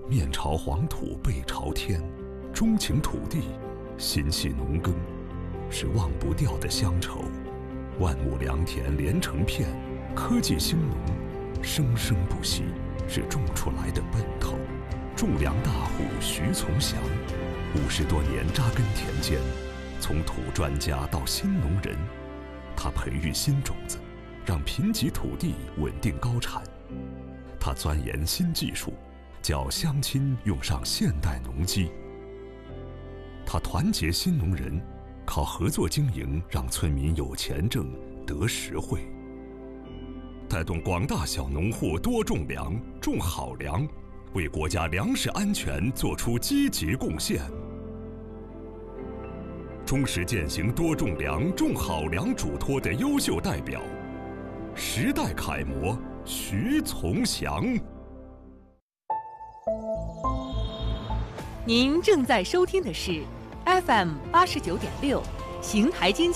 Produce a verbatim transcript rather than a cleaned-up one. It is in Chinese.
面朝黄土背朝天，钟情土地，心系农耕，是忘不掉的乡愁。万亩良田连成片，科技兴农，生生不息，是种出来的奔头。种粮大户徐从祥，五十多年扎根田间，从土专家到新农人，他培育新种子，让贫瘠土地稳定高产。他钻研新技术，叫乡亲用上现代农机。他团结新农人，靠合作经营让村民有钱挣得实惠，带动广大小农户多种粮，种好粮，为国家粮食安全做出积极贡献。忠实践行多种粮、种好粮嘱托的优秀代表，时代楷模徐从祥。 您正在收听的是 F M 八十九点六，邢台经济